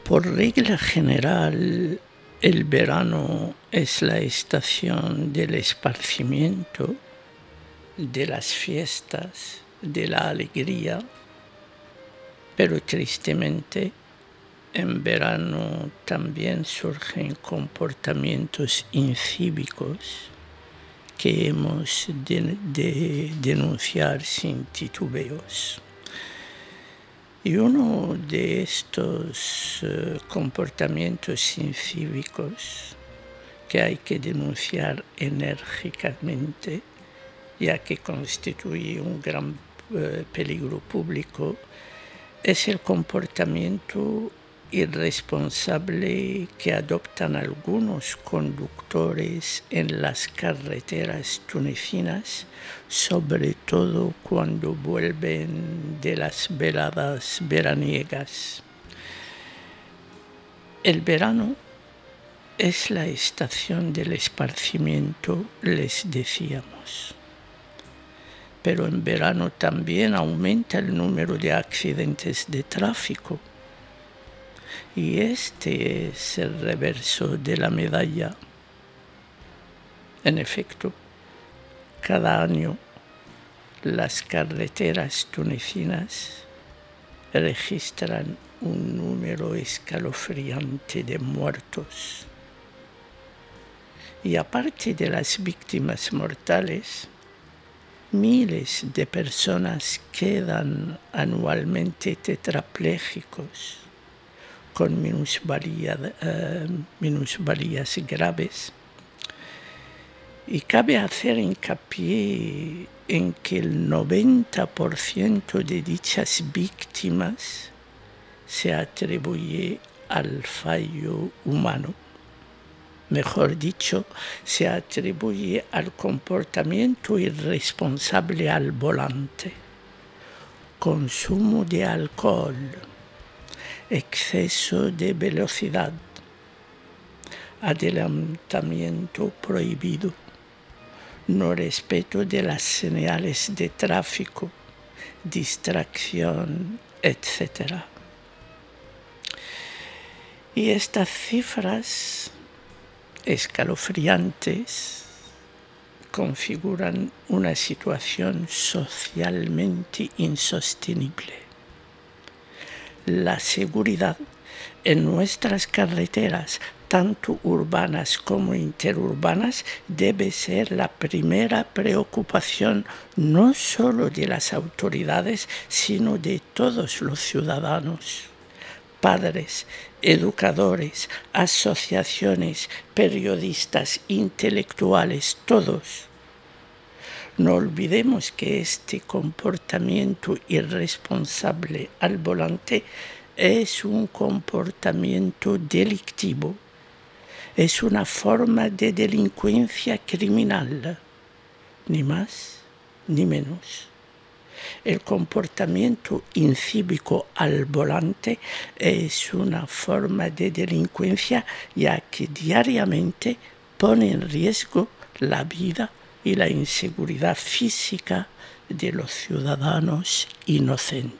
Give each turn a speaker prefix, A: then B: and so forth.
A: Por regla general, el verano es la estación del esparcimiento, de las fiestas, de la alegría, pero tristemente en verano también surgen comportamientos incívicos que hemos de denunciar sin titubeos. Y uno de estos comportamientos incívicos que hay que denunciar enérgicamente, ya que constituye un gran peligro público, es el comportamiento irresponsable que adoptan algunos conductores en las carreteras tunecinas, sobre todo cuando vuelven de las veladas veraniegas. El verano es la estación del esparcimiento, les decíamos. Pero en verano también aumenta el número de accidentes de tráfico. Y este es el reverso de la medalla. En efecto, cada año las carreteras tunecinas registran un número escalofriante de muertos. Y aparte de las víctimas mortales, miles de personas quedan anualmente tetraplégicos con minusvalías graves. Y cabe hacer hincapié en que el 90% de dichas víctimas se atribuye al fallo humano. Mejor dicho, se atribuye al comportamiento irresponsable al volante, consumo de alcohol, exceso de velocidad, adelantamiento prohibido, no respeto de las señales de tráfico, distracción, etc. Y estas cifras escalofriantes configuran una situación socialmente insostenible. La seguridad en nuestras carreteras, tanto urbanas como interurbanas, debe ser la primera preocupación no solo de las autoridades, sino de todos los ciudadanos. Padres, educadores, asociaciones, periodistas, intelectuales, todos. No olvidemos que este comportamiento irresponsable al volante es un comportamiento delictivo, es una forma de delincuencia criminal, ni más ni menos. El comportamiento incívico al volante es una forma de delincuencia, ya que diariamente pone en riesgo la vida y la inseguridad física de los ciudadanos inocentes.